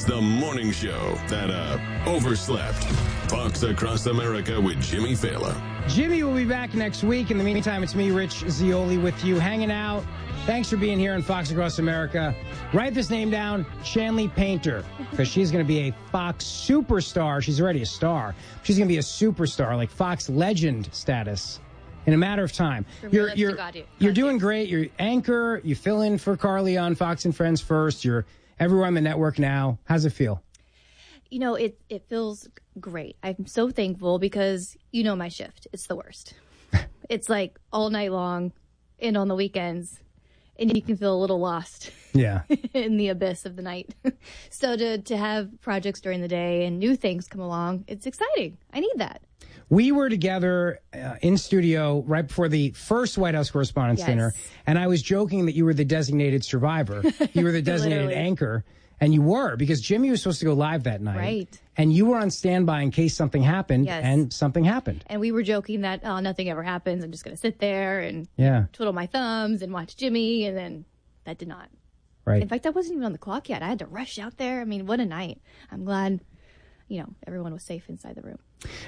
the morning show that overslept. Fox Across America with Jimmy Fallon. Jimmy will be back next week. In the meantime, it's me, Rich Zeoli, with you, hanging out. Thanks for being here on Fox Across America. Write this name down, Shanley Painter, because she's going to be a Fox superstar. She's already a star. She's going to be a superstar, like Fox legend status, in a matter of time. You're doing great. You're anchor. You fill in for Carly on Fox and Friends First. You're everywhere on the network now. How's it feel? You know, it feels great. I'm so thankful because you know my shift. It's the worst. It's like all night long and on the weekends, and you can feel a little lost. Yeah. In the abyss of the night. So to have projects during the day and new things come along, it's exciting. I need that. We were together in studio right before the first White House Correspondents' Dinner, and I was joking that you were the designated survivor. You were the designated anchor, and you were, because Jimmy was supposed to go live that night. Right. And you were on standby in case something happened, and something happened. And we were joking that, nothing ever happens. I'm just going to sit there and twiddle my thumbs and watch Jimmy, and then that did not. Right. In fact, I wasn't even on the clock yet. I had to rush out there. I mean, what a night. I'm glad, everyone was safe inside the room.